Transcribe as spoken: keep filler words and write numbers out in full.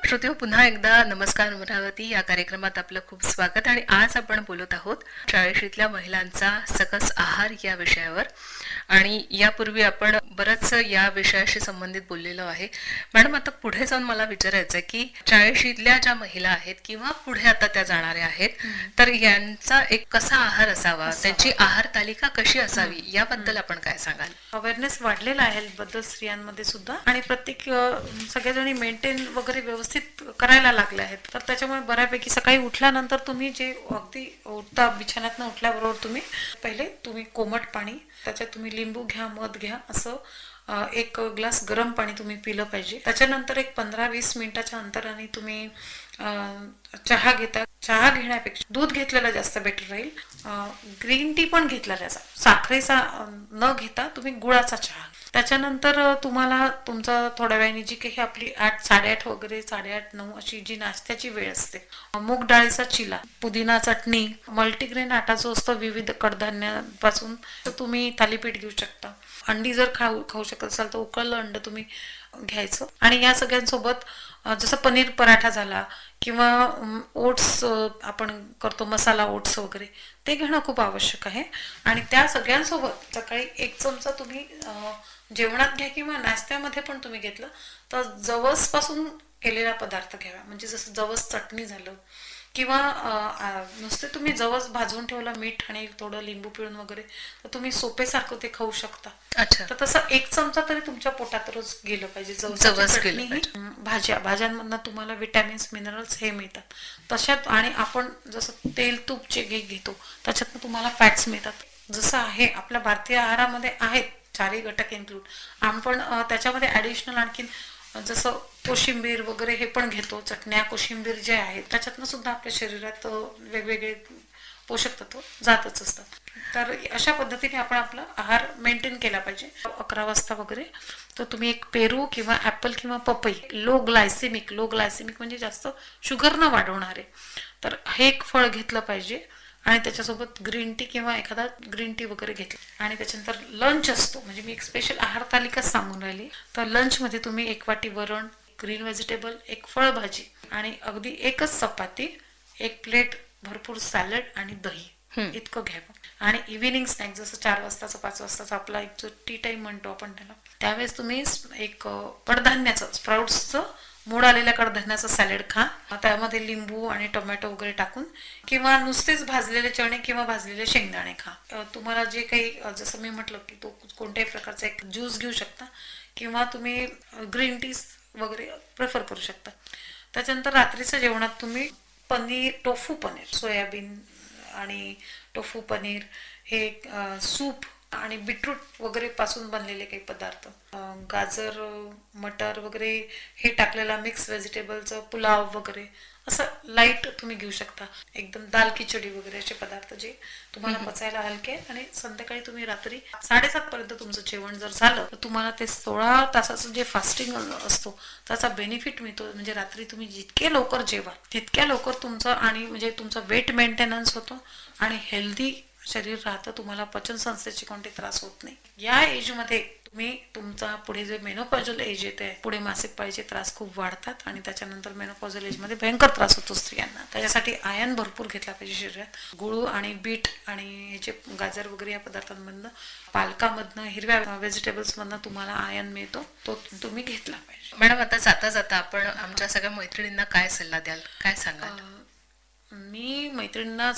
श्रोतेहो, पुन्हा एकदा नमस्कार अमरावती या कार्यक्रमात आपलं खूप स्वागत. आणि आज आपण बोलत आहोत चाळीशीतल्या महिलांचा सकस आहार या विषयावर. आणि यापूर्वी आपण बरंच या विषयाशी संबंधित बोललेलो आहे. मॅडम, आता पुढे जाऊन मला विचारायचं आहे की चाळीशीतल्या ज्या महिला आहेत किंवा पुढे आता त्या जाणाऱ्या आहेत, तर यांचा एक कसा आहार असावा, त्यांची आहार तालिका कशी असावी, याबद्दल आपण काय सांगाल? अवेअरनेस वाढलेला आहे बद्दल स्त्रियांमध्ये सुद्धा, आणि प्रत्येक अ, सगळेजणी मेंटेन वगैरे व्यवस्थित करायला लागले आहेत. तर त्याच्यामुळे बऱ्यापैकी सकाळी उठल्यानंतर तुम्ही जे अगदी उठता बिछाण्यातनं उठल्याबरोबर तुम्ही पहिले तुम्ही कोमट पाणी, त्याच्यात तुम्ही लिंबू घ्या, मध घ्या, असं अ, एक ग्लास गरम पाणी तुम्ही पिलं पाहिजे. त्याच्यानंतर एक पंधरा वीस मिनिटाच्या अंतराने तुम्ही अ, चहा घेता. चहा घेण्यापेक्षा दूध घेतलेला जास्त बेटर राहील. ग्रीन टी पण घेतला त्याचा, साखरेचा अ, न घेता तुम्ही गुळाचा चहा. त्याच्यानंतर अ, तुम्हाला तुमचा थोड्या वेळाने जी काही आपली आठ साडेआठ वगैरे साडेआठ नऊ अशी जी नाश्त्याची वेळ असते, अ, मूग डाळीचा चिला, पुदिना चटणी, मल्टीग्रेन आटा जो असतो विविध कडधान्यापासून, तर तुम्ही थालीपीठ घेऊ शकता. अंडी जर खाऊ खाऊ शकत असाल तर उकळलं अंड तुम्ही घ्यायचं. आणि या सगळ्यांसोबत अ, जसं पनीर पराठा झाला किंवा ओट्स आपण करतो, मसाला ओट्स वगैरे, ते घेणं खूप आवश्यक आहे. आणि त्या सगळ्यांसोबत सकाळी एक चमचा तुम्ही अ, जेवणात घ्या किंवा नाश्त्यामध्ये पण तुम्ही घेतलं तर जवसपासून केलेला पदार्थ घ्यावा. म्हणजे जसं जवस चटणी झालं किंवा अ, आ, नुसते तुम्ही जवस भाजून ठेवला मीठ आणि थोडं लिंबू पिळून वगैरे, तर तुम्ही सोपेसारखं ते खाऊ शकता. अच्छा. तर तसं एक चमचा तरी तुमच्या पोटात रोज गेलं पाहिजे. जवसाची जवस चटणी गेलं ही पाहिजे. अं, भाज्या भाज्यांमधनं तुम्हाला विटॅमिन्स मिनरल्स हे मिळतात तशात. आणि आपण जसं तेल तूप जे घे घेतो त्याच्यातनं तुम्हाला फॅट्स मिळतात. जसं आहे आपल्या भारतीय आहारामध्ये आहेत चारही घटक इन्क्लूड. आपण अ, त्याच्यामध्ये ॲडिशनल आणखीन जसं कोशिंबीर वगैरे हे पण घेतो. चटण्या कोशिंबीर जे आहेत त्याच्यातनं सुद्धा आपल्या शरीरात अ, वेगवेगळे पोषक तत्व जातच असतात. तर अशा पद्धतीने आपण आपला आहार मेंटेन केला पाहिजे. अकरा वाजता वगैरे तर तुम्ही एक पेरू किंवा ॲपल किंवा पपई, लो ग्लायसेमिक लो ग्लायसेमिक म्हणजे जास्त शुगर न वाढवणारे, तर हे एक फळ घेतलं पाहिजे. आणि त्याच्यासोबत ग्रीन टी किंवा एखादा ग्रीन टी वगैरे घेतला. आणि त्याच्यानंतर लंच असतो, म्हणजे मी एक स्पेशल आहार तालिकाच सांगून राहिली. तर लंचमध्ये तुम्ही एक वाटी वरण, ग्रीन व्हेजिटेबल, एक फळभाजी आणि अगदी एकच चपाती, एक प्लेट भरपूर सॅलड आणि दही इतकं घ्यावं. आणि इव्हिनिंग स्नॅक जसं चार वाजताचा पाच वाजताचा आपला एक जो टी टाइम म्हणतो आपण त्याला, त्यावेळेस तुम्ही एक अ, कडधान्याचं स्प्राउट्सचं मूड आलेल्या कडधान्याचं सॅलड खा. त्यामध्ये लिंबू आणि टोमॅटो वगैरे टाकून, किंवा नुसतेच भाजलेले चणे किंवा भाजलेले शेंगदाणे खा. अ, तुम्हाला जे काही अ, जसं मी म्हटलं की तो कोणत्याही प्रकारचा एक ज्यूस घेऊ शकता किंवा तुम्ही ग्रीन टी वगैरे प्रेफर करू शकता. त्याच्यानंतर रात्रीच्या जेवणात तुम्ही पनीर, टोफू पनीर, सोयाबीन आणि टोफू पनीर हे अ, सूप आणि बीटरूट वगैरे पासून बनलेले काही पदार्थ, अ, गाजर, मटर वगैरे हे टाकलेला मिक्स व्हेजिटेबलचं पुलाव वगैरे, असं लाईट तुम्ही घेऊ शकता. एकदम दाल खिचडी वगैरे असे पदार्थ जे तुम्हाला पचायला हलके आहेत. आणि संध्याकाळी तुम्ही रात्री साडेसात पर्यंत तुमचं जेवण जर झालं तर तुम्हाला ते सोळा तासाचं जे फास्टिंग असतो त्याचा बेनिफिट मिळतो. म्हणजे रात्री तुम्ही जितके लवकर जेवा तितक्या लवकर तुमचं आणि म्हणजे तुमचं वेट मेंटेनन्स होतो आणि हेल्दी शरीर राहतं. तुम्हाला पचन संस्थेचे कोणते त्रास होत नाही. या एजमध्ये तुम्ही तुमचा पुढे जे मेनोपॉजल एज येते, पुढे मासिक पाळीचे त्रास खूप वाढतात आणि त्याच्यानंतर मेनोपॉजल एजमध्ये भयंकर त्रास होतो स्त्रियांना. त्याच्यासाठी आयर्न भरपूर घेतला पाहिजे शरीरात. गुळ आणि बीट आणि हे जे गाजर वगैरे या पदार्थांमधनं, पालकामधनं, हिरव्या व्हेजिटेबल्समधनं तुम्हाला आयर्न मिळतो, तो तुम्ही घेतला पाहिजे. मॅडम, आता जाता जाता आपण आमच्या सगळ्या मैत्रिणींना काय सल्ला द्याल, काय सांगाल? मी मैत्रिणींना